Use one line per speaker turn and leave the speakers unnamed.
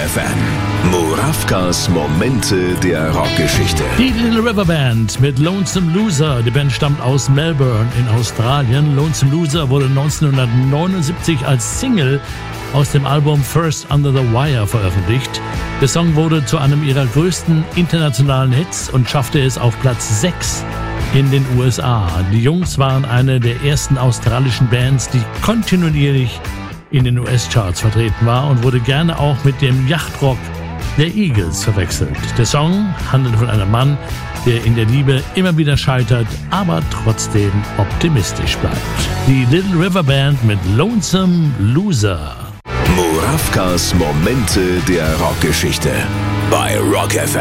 FM. Murawkas Momente der Rockgeschichte.
Die Little River Band mit Lonesome Loser. Die Band stammt aus Melbourne in Australien. Lonesome Loser wurde 1979 als Single aus dem Album First Under the Wire veröffentlicht. Der Song wurde zu einem ihrer größten internationalen Hits und schaffte es auf Platz 6 in den USA. Die Jungs waren eine der ersten australischen Bands, die kontinuierlich in den US-Charts vertreten war und wurde gerne auch mit dem Yachtrock der Eagles verwechselt. Der Song handelt von einem Mann, der in der Liebe immer wieder scheitert, aber trotzdem optimistisch bleibt. Die Little River Band mit Lonesome Loser.
Murawkas Momente der Rockgeschichte bei Rock FM.